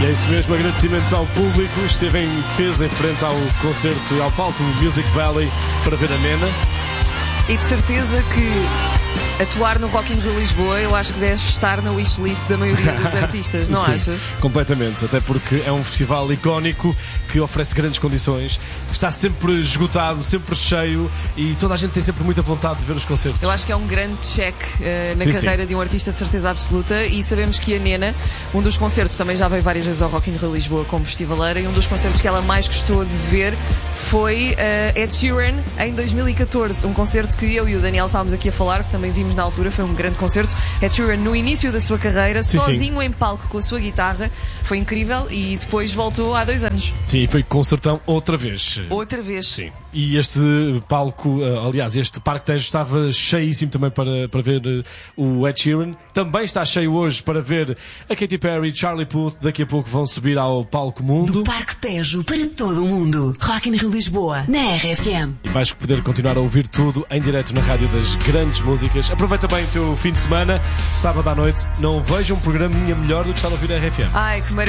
É isso mesmo, agradecimentos ao público. Fez em frente ao concerto e ao palco Music Valley para ver a Nena. E de certeza que atuar no Rock in Rio Lisboa, eu acho que deve estar na wishlist da maioria dos artistas, não Sim, achas? Completamente, até porque é um festival icónico que oferece grandes condições, está sempre esgotado, sempre cheio e toda a gente tem sempre muita vontade de ver os concertos. Eu acho que é um grande check na carreira de um artista de certeza absoluta, e sabemos que a Nena, um dos concertos, também já veio várias vezes ao Rock in Rio Lisboa como festivaleira, e um dos concertos que ela mais gostou de ver foi Ed Sheeran em 2014, um concerto que eu e o Daniel estávamos aqui a falar, que também vimos na altura, foi um grande concerto. Ed Sheeran no início da sua carreira, sozinho em palco com a sua guitarra, foi incrível, e depois voltou há 2 anos. Sim, foi concertão outra vez. Outra vez. Sim. E este palco, aliás, este Parque Tejo estava cheíssimo também para ver o Ed Sheeran. Também está cheio hoje para ver a Katy Perry, Charlie Puth. Daqui a pouco vão subir ao Palco Mundo. Do Parque Tejo para todo o mundo. Rock in Rio Lisboa, na RFM. E vais poder continuar a ouvir tudo em direto na rádio das grandes músicas. Aproveita bem o teu fim de semana, sábado à noite. Não vejo um programinha melhor do que estar a ouvir a RFM. Ai, que maravilha.